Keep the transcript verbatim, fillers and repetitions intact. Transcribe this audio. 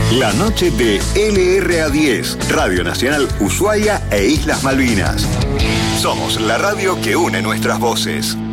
La noche de L R A diez, Radio Nacional Ushuaia e Islas Malvinas. Somos la radio que une nuestras voces.